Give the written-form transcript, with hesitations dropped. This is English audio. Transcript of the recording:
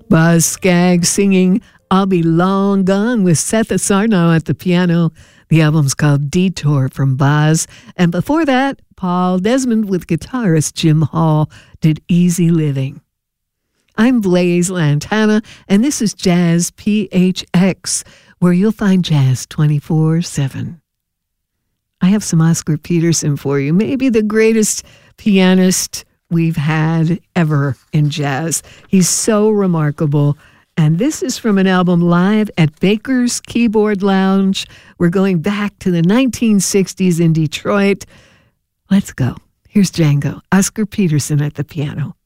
Boz Scaggs singing I'll Be Long Gone with Seth Asarnow at the piano. The album's called Detour from Boz. And before that, Paul Desmond with guitarist Jim Hall did Easy Living. I'm Blaise Lantana, and this is Jazz PHX, where you'll find jazz 24/7. I have some Oscar Peterson for you, maybe the greatest pianist we've had ever in jazz. He's so remarkable. And this is from an album live at Baker's Keyboard Lounge. We're going back to the 1960s in Detroit. Let's go. Here's Django, Oscar Peterson at the piano.